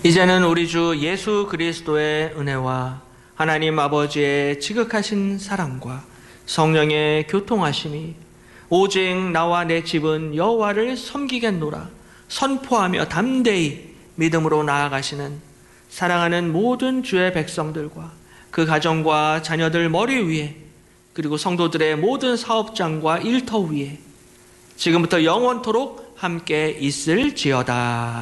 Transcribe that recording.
이제는 우리 주 예수 그리스도의 은혜와 하나님 아버지의 지극하신 사랑과 성령의 교통하심이 오직 나와 내 집은 여호와를 섬기겠노라 선포하며 담대히 믿음으로 나아가시는 사랑하는 모든 주의 백성들과 그 가정과 자녀들 머리 위에, 그리고 성도들의 모든 사업장과 일터 위에 지금부터 영원토록 함께 있을지어다.